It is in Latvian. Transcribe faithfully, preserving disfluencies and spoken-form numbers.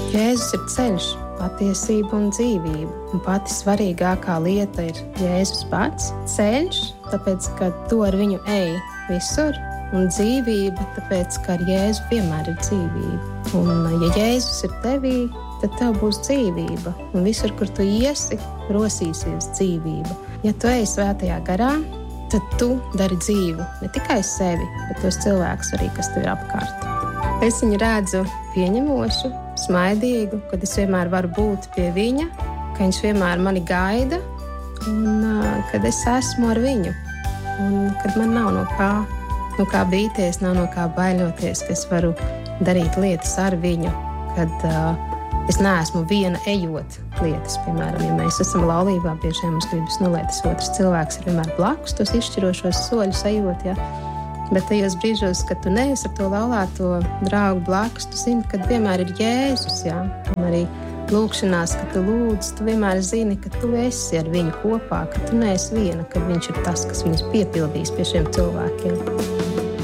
Jēzus ir ceļš, patiesība un dzīvība. Un pati svarīgākā lieta ir Jēzus pats. Ceļš, tāpēc, ka tu ar viņu ej visur, un dzīvība, tāpēc, ka ar Jēzu vienmēr ir dzīvība. Un ja Jēzus ir tevī, tad tev būs dzīvība. Un visur, kur tu iesi, rosīsies dzīvība. Ja tu ej svētajā garā, tad tu dari dzīvu ne tikai sevi, bet tos cilvēkus arī, kas tev ir apkārt. Es viņu redzu pieņemošu, smaidīgu, kad es vienmēr varu būt pie viņa, ka viņš vienmēr mani gaida un uh, kad es esmu ar viņu. Un kad man nav no kā, no kā bīties, nav no kā baiļoties, ka es varu darīt lietas ar viņu, kad uh, es neesmu viena ejot lietas. Piemēram, ja mēs esam laulībā, bieži vien mums gribas, nu, lai tas otrs cilvēks ir vienmēr blakus, tos izšķirošos soļus ejot, ja. Bet tajos brīžos, kad tu neesi ar to laulāto draugu blakus, tu zini, ka vienmēr ir Jēzus, jā. Un arī lūkšanās, kad tu lūdz, tu vienmēr zini, ka tu esi ar viņu kopā, ka tu neesi viena, ka viņš ir tas, kas viņus piepildīs pie šiem cilvēkiem.